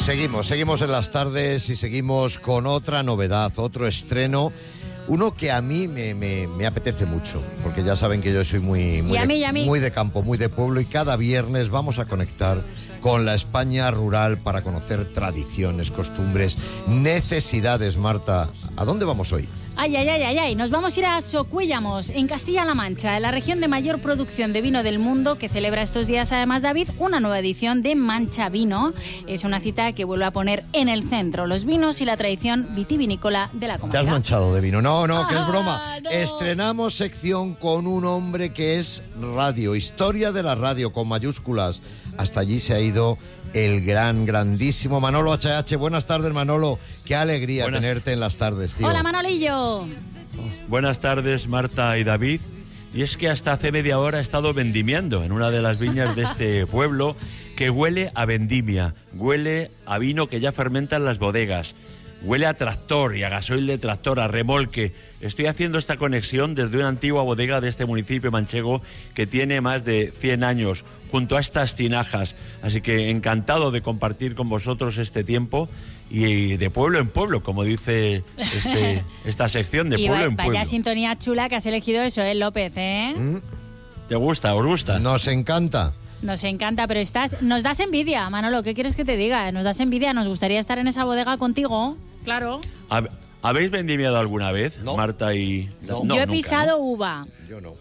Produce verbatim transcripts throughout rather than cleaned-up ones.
Seguimos, seguimos en las tardes y seguimos con otra novedad, otro estreno. Uno que a mí me, me, me apetece mucho, porque ya saben que yo soy muy, muy, y a mí, y a de, mí. muy de campo, muy de pueblo, y cada viernes vamos a conectar con la España rural para conocer tradiciones, costumbres, necesidades. Marta, ¿a dónde vamos hoy? Ay, ay, ay, ay, ay, nos vamos a ir a Socuéllamos, en Castilla-La Mancha, en la región de mayor producción de vino del mundo, que celebra estos días, además, David, una nueva edición de Mancha Vino. Es una cita que vuelve a poner en el centro los vinos y la tradición vitivinícola de la comunidad. ¿Te has manchado de vino? No, no, que es Ah, broma. no. Estrenamos sección con un hombre que es radio, historia de la radio, con mayúsculas. Hasta allí se ha ido el gran, grandísimo Manolo H H. Buenas tardes, Manolo. Qué alegría Buenas. tenerte en las tardes, tío. Hola, Manolillo. Buenas tardes, Marta y David. Y es que hasta hace media hora he estado vendimiando en una de las viñas de este pueblo, que huele a vendimia, huele a vino que ya fermenta en las bodegas, huele a tractor y a gasoil de tractor, a remolque. Estoy haciendo esta conexión desde una antigua bodega de este municipio manchego que tiene más de cien años, junto a estas tinajas. Así que encantado de compartir con vosotros este tiempo y de pueblo en pueblo, como dice este, esta sección, de Y pueblo va- en vaya pueblo. sintonía chula que has elegido eso, ¿eh, López? ¿eh? ¿Mm? ¿Te gusta? ¿Os gusta? Nos encanta. Nos encanta, pero estás, nos das envidia, Manolo. ¿Qué quieres que te diga? Nos das envidia, nos gustaría estar en esa bodega contigo. Claro. ¿Hab- ¿Habéis vendimiado alguna vez, No. Marta y...? No. Yo he nunca, pisado ¿no? uva. Yo no.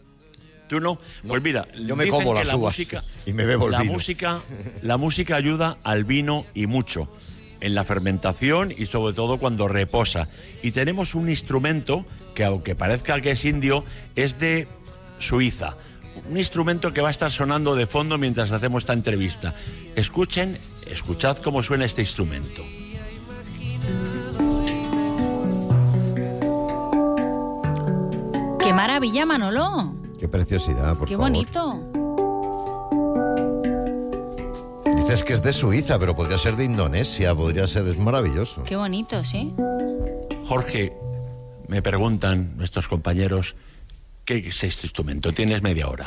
¿Tú no? No. Pues mira, Yo me dicen como que las la uvas música, y me bebo el la vino. música, la música ayuda al vino y mucho, en la fermentación y sobre todo cuando reposa. Y tenemos un instrumento que, aunque parezca que es indio, es de Suiza. Un instrumento que va a estar sonando de fondo mientras hacemos esta entrevista. Escuchen, escuchad cómo suena este instrumento. ¡Qué maravilla, Manolo! Qué preciosidad, por ¡Qué favor. bonito! Dices que es de Suiza, pero podría ser de Indonesia, podría ser, es maravilloso. ¡Qué bonito, sí! Jorge, me preguntan nuestros compañeros, ¿qué es este instrumento? Tienes media hora.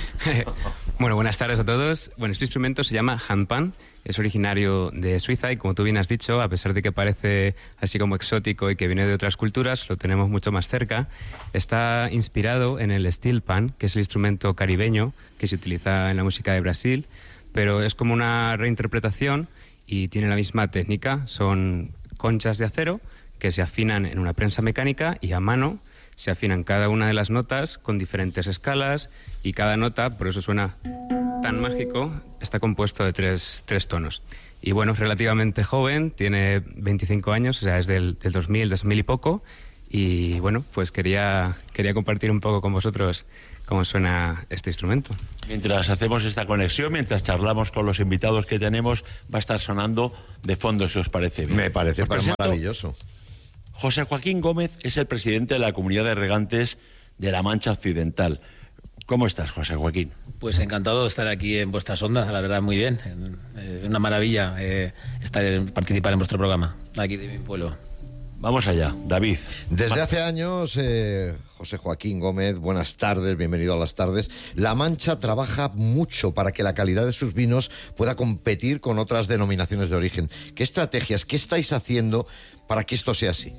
Bueno, buenas tardes a todos. Bueno, este instrumento se llama handpan, es originario de Suiza y, como tú bien has dicho, a pesar de que parece así como exótico y que viene de otras culturas, lo tenemos mucho más cerca. Está inspirado en el steel pan, que es el instrumento caribeño que se utiliza en la música de Brasil, pero es como una reinterpretación y tiene la misma técnica. Son conchas de acero que se afinan en una prensa mecánica y a mano se afinan cada una de las notas con diferentes escalas, y cada nota, por eso suena tan mágico, está compuesto de tres, tres tonos. Y bueno, es relativamente joven, tiene veinticinco años, o sea, es del, del dos mil, dos mil y poco. Y bueno, pues quería, quería compartir un poco con vosotros cómo suena este instrumento. Mientras hacemos esta conexión, mientras charlamos con los invitados que tenemos, va a estar sonando de fondo, si os parece bien. Me parece Os presento. maravilloso. José Joaquín Gómez es el presidente de la Comunidad de Regantes de la Mancha Occidental. ¿Cómo estás, José Joaquín? Pues encantado de estar aquí en vuestras ondas, la verdad, muy bien. Es una maravilla eh, estar en, participar en vuestro programa, aquí de mi pueblo. Vamos allá, David. Desde hace años, eh, José Joaquín Gómez, buenas tardes, bienvenido a las tardes. La Mancha trabaja mucho para que la calidad de sus vinos pueda competir con otras denominaciones de origen. ¿Qué estrategias, qué estáis haciendo para que esto sea así?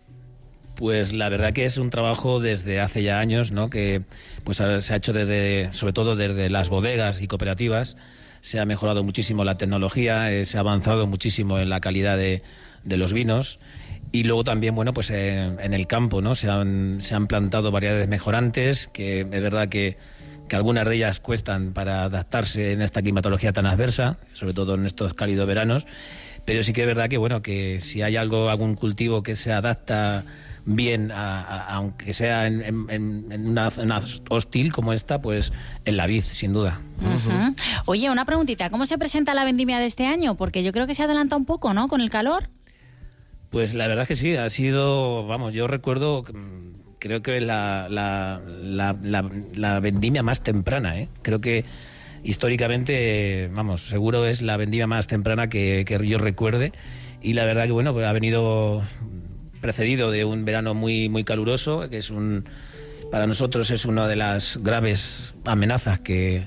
Pues la verdad que es un trabajo desde hace ya años, ¿no? Que pues se ha hecho desde, sobre todo desde las bodegas y cooperativas. Se ha mejorado muchísimo la tecnología, eh, se ha avanzado muchísimo en la calidad de, de los vinos. Y luego también, bueno, pues eh, en el campo, ¿no? Se han, se han plantado variedades mejorantes, que es verdad que, que algunas de ellas cuestan para adaptarse en esta climatología tan adversa, sobre todo en estos cálidos veranos. Pero sí que es verdad que, bueno, que si hay algo, algún cultivo que se adapta bien, a, a, aunque sea en, en, en una zona hostil como esta, pues en la vid, sin duda. Uh-huh. Oye, una preguntita, ¿cómo se presenta la vendimia de este año? Porque yo creo que se adelanta un poco, ¿no?, con el calor. Pues la verdad que sí, ha sido, vamos, yo recuerdo, creo que la, la, la, la, la vendimia más temprana, ¿eh? Creo que históricamente, vamos, seguro es la vendimia más temprana que, que yo recuerde, y la verdad que, bueno, pues ha venido precedido de un verano muy muy caluroso, que es un, para nosotros es una de las graves amenazas que,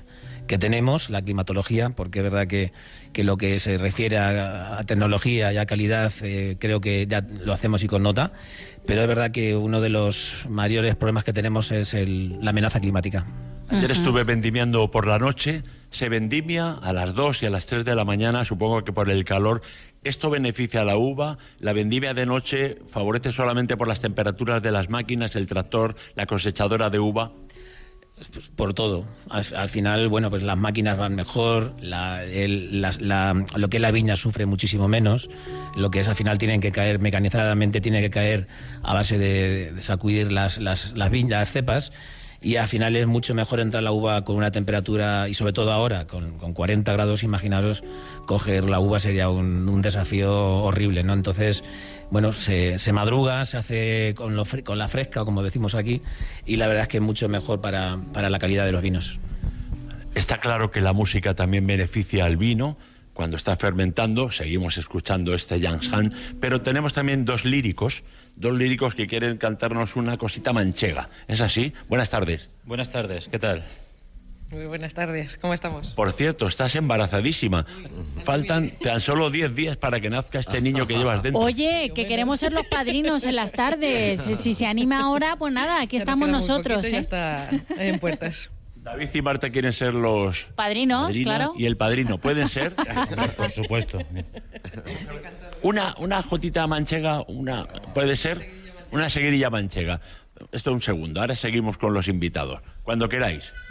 que tenemos, la climatología, porque es verdad que, que lo que se refiere a, a tecnología y a calidad eh, creo que ya lo hacemos y con nota, pero es verdad que uno de los mayores problemas que tenemos es el, la amenaza climática. Ayer estuve vendimiando por la noche, se vendimia a las dos y a las tres de la mañana, supongo que por el calor. Esto beneficia a la uva, la vendimia de noche favorece solamente por las temperaturas de las máquinas, el tractor, la cosechadora de uva. Pues por todo. Al, al final, bueno, pues las máquinas van mejor, la, el, la, la, lo que es la viña sufre muchísimo menos, lo que es al final tienen que caer, mecanizadamente tiene que caer a base de, de sacudir las, las, las viñas, las cepas, y al final es mucho mejor entrar la uva con una temperatura, y sobre todo ahora, con, con cuarenta grados, imaginaros, coger la uva sería un, un desafío horrible, ¿no? Entonces, bueno, se, se madruga, se hace con, lo, con la fresca, como decimos aquí, y la verdad es que es mucho mejor para, para la calidad de los vinos. Está claro que la música también beneficia al vino. Cuando está fermentando, seguimos escuchando este Yanshan, pero tenemos también dos líricos, dos líricos que quieren cantarnos una cosita manchega. ¿Es así? Buenas tardes. Buenas tardes, ¿qué tal? Muy buenas tardes, ¿cómo estamos? Por cierto, estás embarazadísima. Faltan tan solo diez días para que nazca este niño que llevas dentro. Oye, que queremos ser los padrinos en las tardes. Si se anima ahora, pues nada, aquí estamos nosotros. Poquito, ¿eh? Ya está en puertas. David y Marta quieren ser los padrinos, madrina claro. Y el padrino, ¿pueden ser? Por supuesto. Una, una jotita manchega, una, ¿puede ser? Una seguirilla manchega. Esto un segundo, ahora seguimos con los invitados. Cuando queráis.